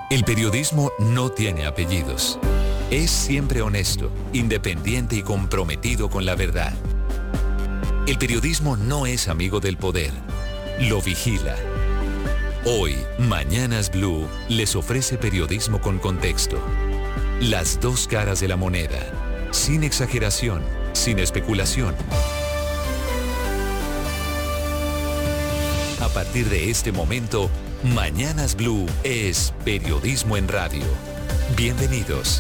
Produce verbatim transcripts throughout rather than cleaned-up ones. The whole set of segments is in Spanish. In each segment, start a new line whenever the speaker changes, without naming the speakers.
El periodismo no tiene apellidos. Es siempre honesto, independiente y comprometido con la verdad. El periodismo no es amigo del poder, lo vigila. Hoy, Mañanas Blue les ofrece periodismo con contexto. Las dos caras de la moneda, sin exageración, sin especulación. A partir de este momento, Mañanas Blue es periodismo en radio. Bienvenidos.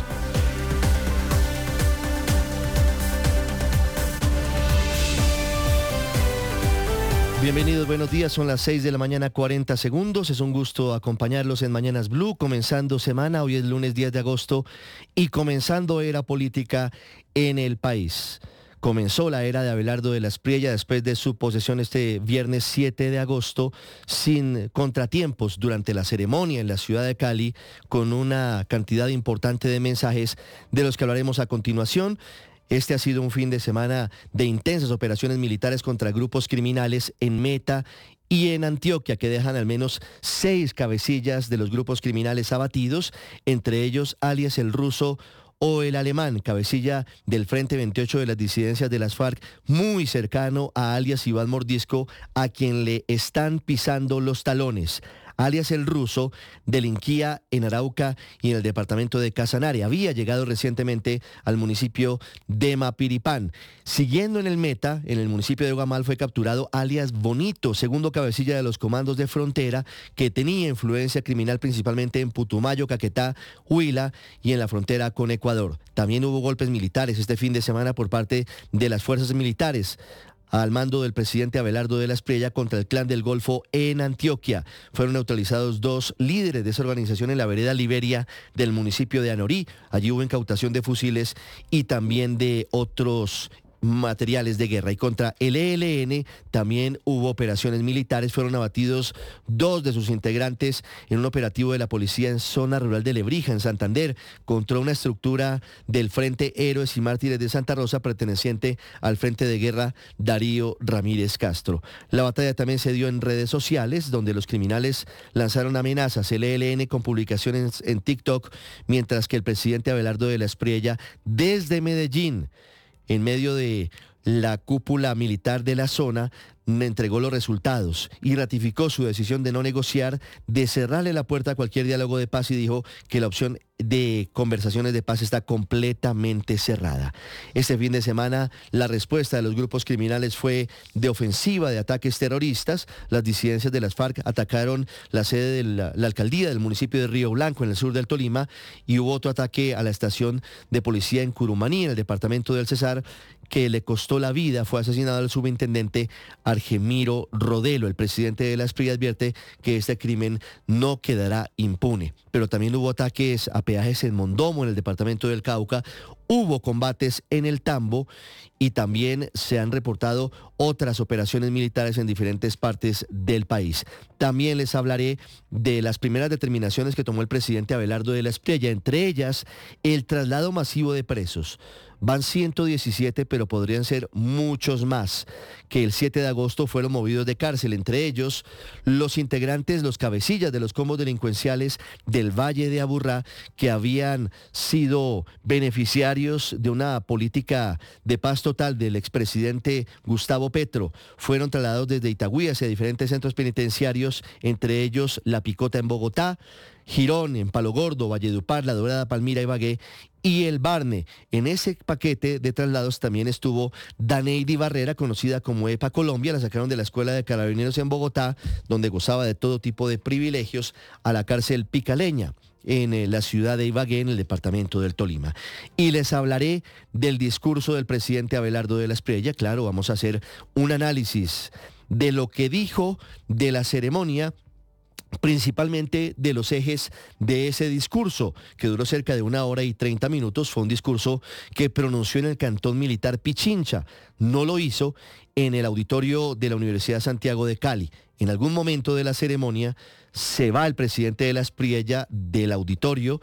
Bienvenidos, buenos días, son las seis de la mañana, cuarenta segundos. Es un gusto acompañarlos en Mañanas Blue, comenzando semana, hoy es lunes diez de agosto y comenzando era política en el país. Comenzó la era de Abelardo de la Espriella después de su posesión este viernes siete de agosto, sin contratiempos durante la ceremonia en la ciudad de Cali, con una cantidad importante de mensajes de los que hablaremos a continuación. Este ha sido un fin de semana de intensas operaciones militares contra grupos criminales en Meta y en Antioquia, que dejan al menos seis cabecillas de los grupos criminales abatidos, entre ellos alias el ruso o el alemán, cabecilla del Frente veintiocho de las disidencias de las FARC, muy cercano a alias Iván Mordisco, a quien le están pisando los talones. Alias el ruso delinquía en Arauca y en el departamento de Casanare. Había llegado recientemente al municipio de Mapiripán. Siguiendo en el Meta, en el municipio de Guamal, fue capturado alias Bonito, segundo cabecilla de los comandos de frontera, que tenía influencia criminal principalmente en Putumayo, Caquetá, Huila y en la frontera con Ecuador. También hubo golpes militares este fin de semana por parte de las fuerzas militares al mando del presidente Abelardo de la Espriella contra el Clan del Golfo en Antioquia. Fueron neutralizados dos líderes de esa organización en la vereda Liberia del municipio de Anorí. Allí hubo incautación de fusiles y también de otros materiales de guerra. Y contra el E L N también hubo operaciones militares. Fueron abatidos dos de sus integrantes en un operativo de la policía en zona rural de Lebrija, en Santander, contra una estructura del Frente Héroes y Mártires de Santa Rosa perteneciente al Frente de Guerra Darío Ramírez Castro. La batalla también se dio en redes sociales, donde los criminales lanzaron amenazas, el E L N con publicaciones en TikTok, mientras que el presidente Abelardo de la Espriella, desde Medellín, en medio de la cúpula militar de la zona, me entregó los resultados y ratificó su decisión de no negociar, de cerrarle la puerta a cualquier diálogo de paz, y dijo que la opción de conversaciones de paz está completamente cerrada. Este fin de semana la respuesta de los grupos criminales fue de ofensiva, de ataques terroristas. Las disidencias de las FARC atacaron la sede de la, la alcaldía del municipio de Río Blanco, en el sur del Tolima, y hubo otro ataque a la estación de policía en Curumaní, en el departamento del Cesar, que le costó la vida. Fue asesinado el subintendente Argemiro Rodelo. El presidente de la Espriella advierte que este crimen no quedará impune. Pero también hubo ataques a peajes en Mondomo, en el departamento del Cauca. Hubo combates en el Tambo y también se han reportado otras operaciones militares en diferentes partes del país. También les hablaré de las primeras determinaciones que tomó el presidente Abelardo de la Espriella, entre ellas el traslado masivo de presos. Van ciento diecisiete, pero podrían ser muchos más, que el siete de agosto fueron movidos de cárcel, entre ellos los integrantes, los cabecillas de los combos delincuenciales del Valle de Aburrá, que habían sido beneficiarios de una política de paz total del expresidente Gustavo Petro. Fueron trasladados desde Itagüí hacia diferentes centros penitenciarios, entre ellos La Picota en Bogotá, Girón en Palo Gordo, Valledupar, La Dorada, Palmira, Ibagué y El Barne. En ese paquete de traslados también estuvo Daneidi Barrera, conocida como EPA Colombia. La sacaron de la Escuela de Carabineros en Bogotá, donde gozaba de todo tipo de privilegios, a la cárcel Picaleña, en eh, la ciudad de Ibagué, en el departamento del Tolima. Y les hablaré del discurso del presidente Abelardo de la Espriella. Claro, vamos a hacer un análisis de lo que dijo, de la ceremonia, principalmente de los ejes de ese discurso, que duró cerca de una hora y treinta minutos. Fue un discurso que pronunció en el cantón militar Pichincha. No lo hizo en el auditorio de la Universidad Santiago de Cali. En algún momento de la ceremonia se va el presidente de la Espriella del auditorio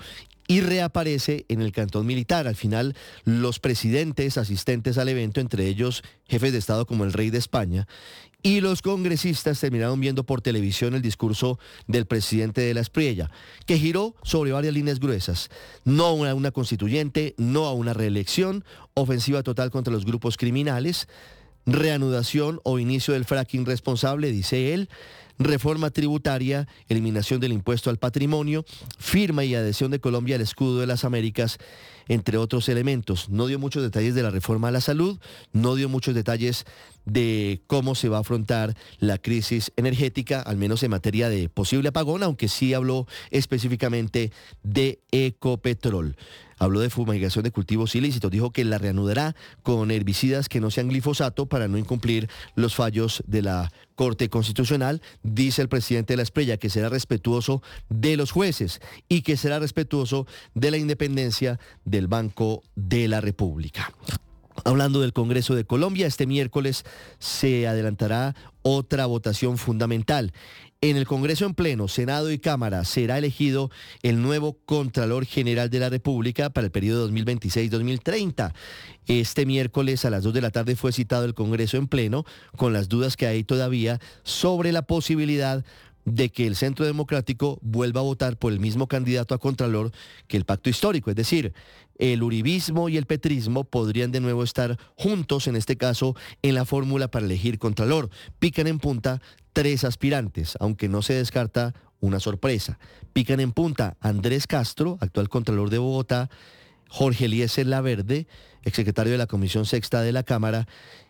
y reaparece en el cantón militar. Al final, los presidentes asistentes al evento, entre ellos jefes de Estado como el rey de España, y los congresistas terminaron viendo por televisión el discurso del presidente de la Espriella, que giró sobre varias líneas gruesas. No a una, una constituyente, no a una reelección, ofensiva total contra los grupos criminales, reanudación o inicio del fracking responsable, dice él, reforma tributaria, eliminación del impuesto al patrimonio, firma y adhesión de Colombia al escudo de las Américas, entre otros elementos. No dio muchos detalles de la reforma a la salud, no dio muchos detalles de cómo se va a afrontar la crisis energética, al menos en materia de posible apagón, aunque sí habló específicamente de Ecopetrol. Habló de fumigación de cultivos ilícitos, dijo que la reanudará con herbicidas que no sean glifosato para no incumplir los fallos de la Corte Constitucional. Dice el presidente de la Espriella que será respetuoso de los jueces y que será respetuoso de la independencia del Banco de la República. Hablando del Congreso de Colombia, este miércoles se adelantará otra votación fundamental. En el Congreso en pleno, Senado y Cámara, será elegido el nuevo Contralor General de la República para el periodo dos mil veintiséis dos mil treinta. Este miércoles a las dos de la tarde fue citado el Congreso en pleno, con las dudas que hay todavía sobre la posibilidad de que el Centro Democrático vuelva a votar por el mismo candidato a Contralor que el Pacto Histórico, es decir, el uribismo y el petrismo podrían de nuevo estar juntos, en este caso, en la fórmula para elegir Contralor. Pican en punta tres aspirantes, aunque no se descarta una sorpresa. Pican en punta Andrés Castro, actual Contralor de Bogotá, Jorge Eliezer Laverde, exsecretario de la Comisión Sexta de la Cámara,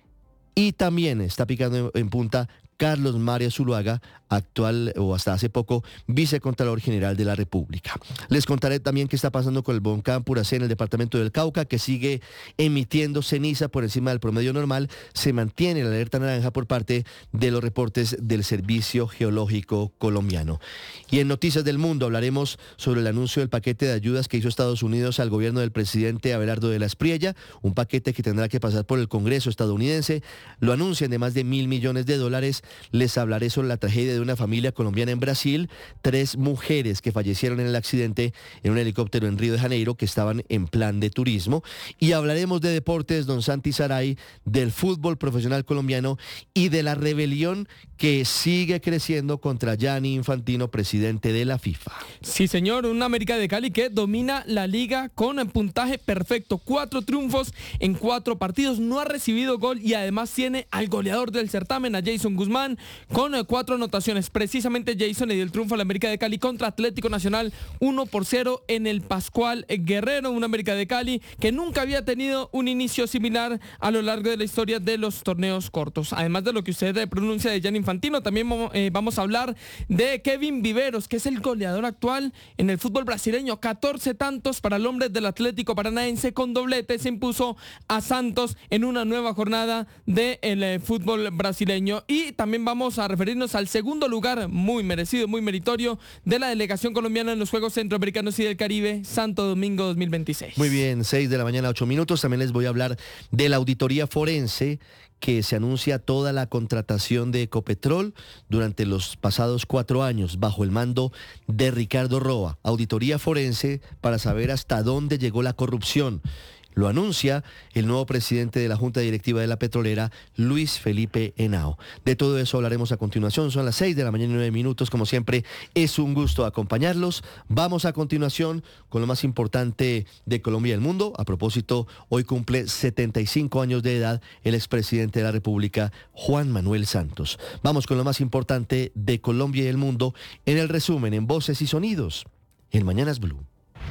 y también está picando en punta Carlos Mario Zuluaga, actual o hasta hace poco vicecontralor general de la República. Les contaré también qué está pasando con el volcán Puracé en el departamento del Cauca, que sigue emitiendo ceniza por encima del promedio normal. Se mantiene la alerta naranja por parte de los reportes del Servicio Geológico Colombiano. Y en Noticias del Mundo hablaremos sobre el anuncio del paquete de ayudas que hizo Estados Unidos al gobierno del presidente Abelardo de la Espriella, un paquete que tendrá que pasar por el Congreso estadounidense. Lo anuncian de más de mil millones de dólares. Les hablaré sobre la tragedia de una familia colombiana en Brasil, tres mujeres que fallecieron en el accidente en un helicóptero en Río de Janeiro que estaban en plan de turismo. Y hablaremos de deportes, don Santi Saray, del fútbol profesional colombiano y de la rebelión que sigue creciendo contra Gianni Infantino, presidente de la FIFA.
Sí, señor, un América de Cali que domina la liga con puntaje perfecto. Cuatro triunfos en cuatro partidos, no ha recibido gol y además tiene al goleador del certamen, a Jason Guzmán, con cuatro anotaciones. Precisamente Jason le dio el triunfo a la América de Cali contra Atlético Nacional, uno por cero en el Pascual Guerrero, un América de Cali que nunca había tenido un inicio similar a lo largo de la historia de los torneos cortos. Además de lo que usted pronuncia de Gianni Infantino, también eh, vamos a hablar de Kevin Viveros, que es el goleador actual en el fútbol brasileño. catorce tantos para el hombre del Atlético Paranaense, con doblete se impuso a Santos en una nueva jornada del eh, fútbol brasileño. Y también vamos a referirnos al segundo lugar, muy merecido, muy meritorio, de la delegación colombiana en los Juegos Centroamericanos y del Caribe, Santo Domingo dos mil veintiséis.
Muy bien, seis de la mañana, ocho minutos. También les voy a hablar de la auditoría forense, que se anuncia toda la contratación de Ecopetrol durante los pasados cuatro años bajo el mando de Ricardo Roa. Auditoría forense para saber hasta dónde llegó la corrupción. Lo anuncia el nuevo presidente de la Junta Directiva de la Petrolera, Luis Felipe Henao. De todo eso hablaremos a continuación. Son las seis de la mañana y nueve minutos. Como siempre, es un gusto acompañarlos. Vamos a continuación con lo más importante de Colombia y el mundo. A propósito, hoy cumple setenta y cinco años de edad el expresidente de la República, Juan Manuel Santos. Vamos con lo más importante de Colombia y el mundo en el resumen en Voces y Sonidos en Mañanas Blue.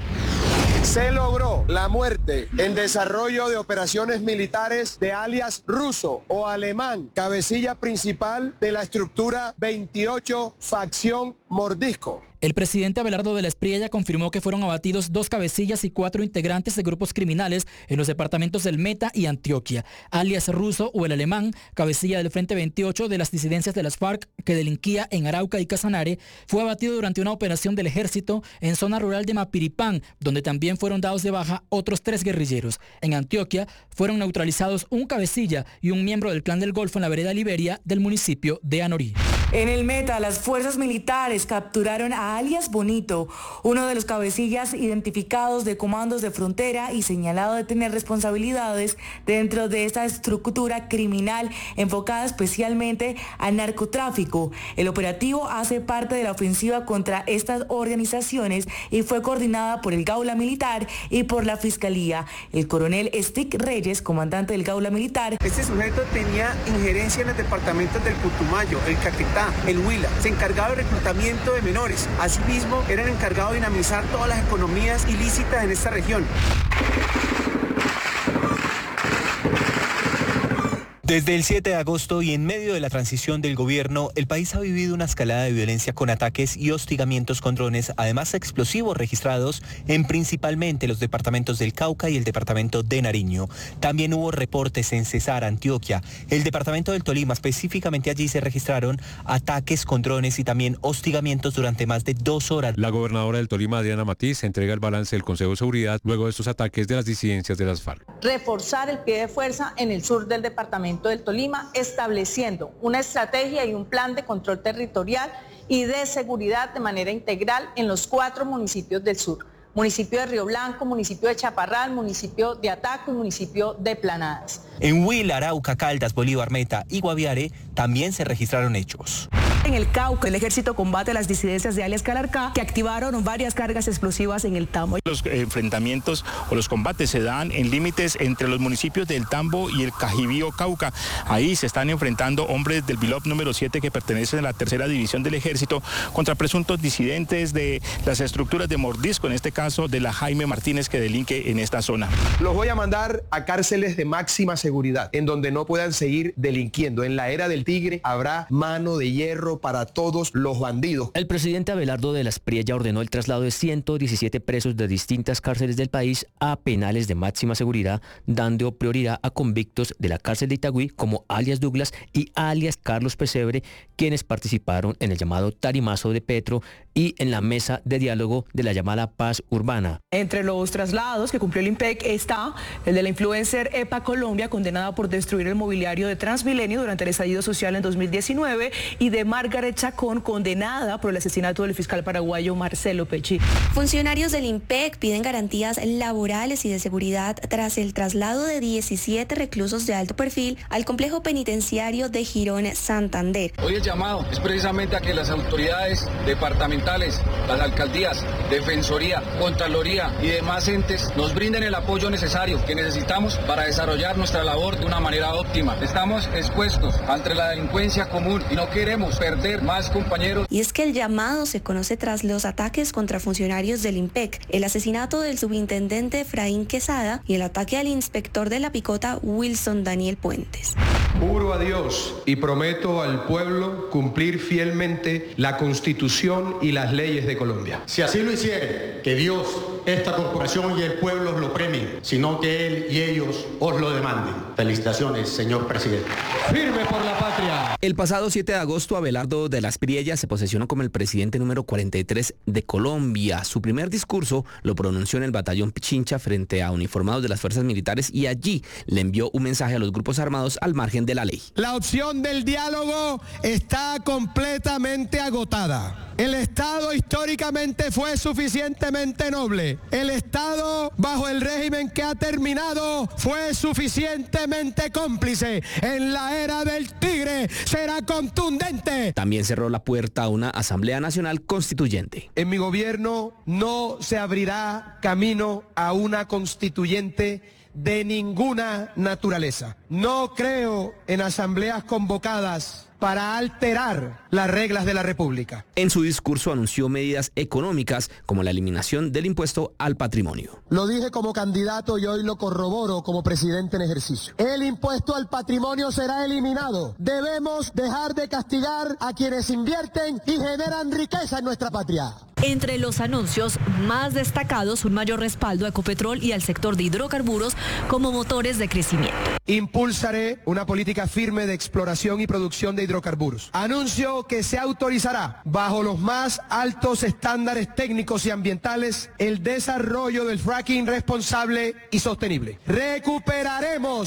Se logró la muerte en desarrollo de operaciones militares de alias ruso o alemán, cabecilla principal de la estructura veintiocho Facción Mordisco.
El presidente Abelardo de la Espriella confirmó que fueron abatidos dos cabecillas y cuatro integrantes de grupos criminales en los departamentos del Meta y Antioquia. Alias ruso o el alemán, cabecilla del Frente veintiocho de las disidencias de las FARC que delinquía en Arauca y Casanare, fue abatido durante una operación del ejército en zona rural de Mapiripán, donde también fueron dados de baja otros tres guerrilleros. En Antioquia fueron neutralizados un cabecilla y un miembro del Clan del Golfo en la vereda Liberia del municipio de Anorí.
En el Meta, las fuerzas militares capturaron a alias Bonito, uno de los cabecillas identificados de comandos de frontera y señalado de tener responsabilidades dentro de esta estructura criminal enfocada especialmente al narcotráfico. El operativo hace parte de la ofensiva contra estas organizaciones y fue coordinada por el Gaula Militar y por la Fiscalía. El coronel Stick Reyes, comandante del Gaula Militar.
Este sujeto tenía injerencia en los departamentos del Putumayo, el Caquetá, el Huila. Se encargaba de reclutamiento de menores. Asimismo, eran encargados de dinamizar todas las economías ilícitas en esta región.
Desde el siete de agosto y en medio de la transición del gobierno, el país ha vivido una escalada de violencia con ataques y hostigamientos con drones, además explosivos registrados en principalmente los departamentos del Cauca y el departamento de Nariño. También hubo reportes en Cesar, Antioquia. El departamento del Tolima, específicamente allí se registraron ataques con drones y también hostigamientos durante más de dos horas.
La gobernadora del Tolima, Diana Matiz, entrega el balance del Consejo de Seguridad luego de estos ataques de las disidencias de las FARC.
Reforzar el pie de fuerza en el sur del departamento del Tolima, estableciendo una estrategia y un plan de control territorial y de seguridad de manera integral en los cuatro municipios del sur. Municipio de Río Blanco, municipio de Chaparral, municipio de Ataco y municipio de Planadas.
En Huila, Arauca, Caldas, Bolívar, Meta y Guaviare también se registraron hechos.
En el Cauca, el ejército combate las disidencias de alias Calarcá, que activaron varias cargas explosivas en el Tambo.
Los enfrentamientos o los combates se dan en límites entre los municipios del Tambo y el Cajibío, Cauca. Ahí se están enfrentando hombres del BILOP número siete que pertenecen a la tercera división del ejército contra presuntos disidentes de las estructuras de Mordisco, en este caso de la Jaime Martínez, que delinque en esta zona.
Los voy a mandar a cárceles de máxima seguridad, en donde no puedan seguir delinquiendo. En la era del tigre habrá mano de hierro para todos los bandidos.
El presidente Abelardo de la Espriella ordenó el traslado de ciento diecisiete presos de distintas cárceles del país a penales de máxima seguridad, dando prioridad a convictos de la cárcel de Itagüí como alias Douglas y alias Carlos Pesebre, quienes participaron en el llamado tarimazo de Petro y en la mesa de diálogo de la llamada paz urbana.
Entre los traslados que cumplió el IMPEC está el de la influencer EPA Colombia, condenada por destruir el mobiliario de Transmilenio durante el estallido social en dos mil diecinueve, y de Margaret Chacón, condenada por el asesinato del fiscal paraguayo Marcelo Pecci.
Funcionarios del IMPEC piden garantías laborales y de seguridad tras el traslado de diecisiete reclusos de alto perfil al complejo penitenciario de Girón, Santander.
Hoy el llamado es precisamente a que las autoridades departamentales, las alcaldías, Defensoría, Contraloría y demás entes nos brinden el apoyo necesario que necesitamos para desarrollar nuestra labor de una manera óptima. Estamos expuestos ante la delincuencia común y no queremos perder más compañeros.
Y es que el llamado se conoce tras los ataques contra funcionarios del IMPEC, el asesinato del subintendente Efraín Quesada y el ataque al inspector de la Picota Wilson Daniel Puentes.
Juro a Dios y prometo al pueblo cumplir fielmente la Constitución y las leyes de Colombia.
Si así lo hicieren, que Dios, esta corporación y el pueblo os lo premien, sino que Él y ellos os lo demanden. Felicitaciones, señor presidente.
Firme por la patria.
El pasado siete de agosto, Abelardo de la Espriella se posesionó como el presidente número cuarenta y tres de Colombia. Su primer discurso lo pronunció en el batallón Pichincha frente a uniformados de las fuerzas militares y allí le envió un mensaje a los grupos armados al margen de la ley.
La opción del diálogo está completamente agotada. El Estado históricamente fue suficientemente noble. El Estado, bajo el régimen que ha terminado, fue suficientemente cómplice. En la era del tigre será contundente.
También cerró la puerta a una Asamblea Nacional Constituyente.
En mi gobierno no se abrirá camino a una constituyente de ninguna naturaleza. No creo en asambleas convocadas para alterar las reglas de la República.
En su discurso anunció medidas económicas como la eliminación del impuesto al patrimonio.
Lo dije como candidato y hoy lo corroboro como presidente en ejercicio. El impuesto al patrimonio será eliminado. Debemos dejar de castigar a quienes invierten y generan riqueza en nuestra patria.
Entre los anuncios más destacados, un mayor respaldo a Ecopetrol y al sector de hidrocarburos como motores de crecimiento.
Impulsaré una política firme de exploración y producción de hidrocarburos. Anuncio que se autorizará, bajo los más altos estándares técnicos y ambientales, el desarrollo del fracking responsable y sostenible. Recuperaremos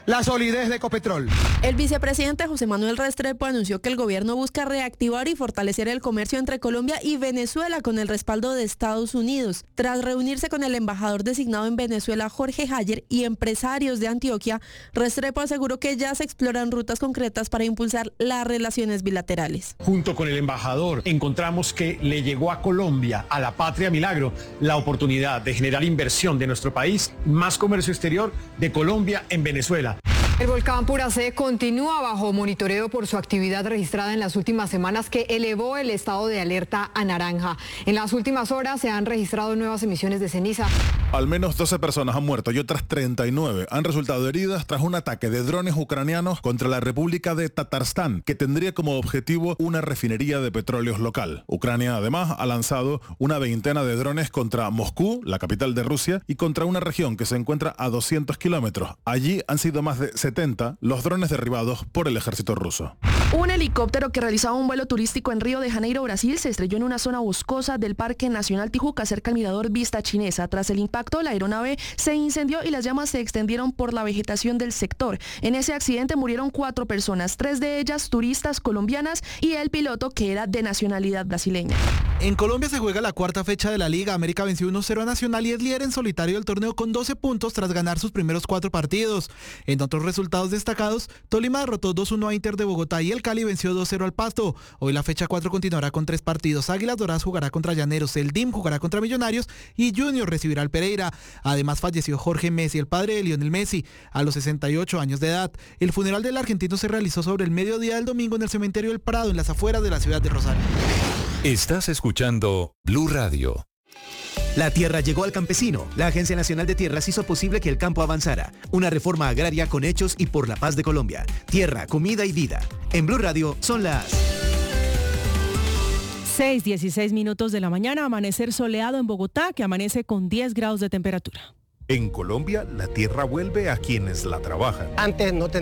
la solidez de Ecopetrol.
El vicepresidente José Manuel Restrepo anunció que el gobierno busca reactivar y fortalecer el comercio entre Colombia y Venezuela con el respaldo de Estados Unidos. Tras reunirse con el embajador designado en Venezuela, Jorge Hayer, y empresarios de Antioquia, Restrepo aseguró que ya se exploran rutas concretas para impulsar las relaciones bilaterales.
Junto con el embajador encontramos que le llegó a Colombia, a la patria milagro, la oportunidad de generar inversión de nuestro país, más comercio exterior de Colombia en Venezuela.
El volcán Puracé continúa bajo monitoreo por su actividad registrada en las últimas semanas que elevó el estado de alerta a naranja. En las últimas horas se han registrado nuevas emisiones de ceniza.
Al menos doce personas han muerto y otras treinta y nueve han resultado heridas tras un ataque de drones ucranianos contra la República de Tatarstán, que tendría como objetivo una refinería de petróleos local. Ucrania además ha lanzado una veintena de drones contra Moscú, la capital de Rusia, y contra una región que se encuentra a doscientos kilómetros. Allí han sido más de setenta los drones derribados por el ejército ruso.
Un helicóptero que realizaba un vuelo turístico en Río de Janeiro, Brasil, se estrelló en una zona boscosa del Parque Nacional Tijuca, cerca al mirador Vista Chinesa. Tras el impacto, la aeronave se incendió y las llamas se extendieron por la vegetación del sector. En ese accidente murieron cuatro personas, tres de ellas turistas colombianas y el piloto, que era de nacionalidad brasileña.
En Colombia se juega la cuarta fecha de la Liga. América venció uno cero a Nacional y es líder en solitario del torneo con doce puntos tras ganar sus primeros cuatro partidos. En otros resultados destacados, Tolima derrotó dos uno a Inter de Bogotá y el Cali venció dos cero al Pasto. Hoy la fecha cuatro continuará con tres partidos. Águilas Doradas jugará contra Llaneros, el D I M jugará contra Millonarios y Junior recibirá al Pereira. Además falleció Jorge Messi, el padre de Lionel Messi, a los sesenta y ocho años de edad. El funeral del argentino se realizó sobre el mediodía del domingo en el cementerio del Prado, en las afueras de la ciudad de Rosario.
Estás escuchando Blue Radio.
La tierra llegó al campesino. La Agencia Nacional de Tierras hizo posible que el campo avanzara. Una reforma agraria con hechos y por la paz de Colombia. Tierra, comida y vida. En Blue Radio son las
seis, dieciséis minutos de la mañana. Amanecer soleado en Bogotá, que amanece con diez grados de temperatura.
En Colombia, la tierra vuelve a quienes la trabajan.
Antes no